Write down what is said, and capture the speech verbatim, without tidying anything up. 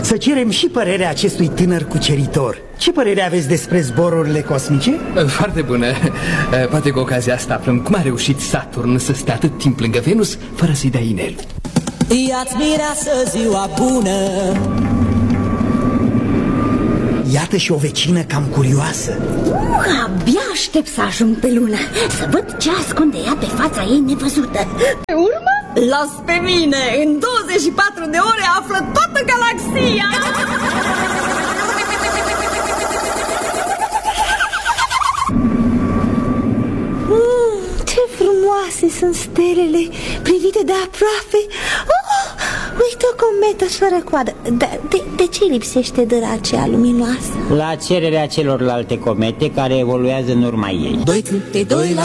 să cerem și părerea acestui tânăr cuceritor. Ce părere aveți despre zborurile cosmice? Foarte bună. Poate cu ocazia asta aflăm cum a reușit Saturn să stea atât timp lângă Venus fără să-i dea inel. Ia-ți mireasă ziua bună. Iată și o vecină cam curioasă. uh, Abia aștept să ajung pe lună, să văd ce ascunde ea pe fața ei nevăzută. Pe urmă, las pe mine. În douăzeci și patru de ore află toată galaxia. mm, Ce frumoase sunt stelele privite de aproape. oh, Uite o cometă fără coadă. De, de, de ce lipsește dâra aceea luminoasă? La cererea celorlalte comete care evoluează în urma ei. Doi câte doi la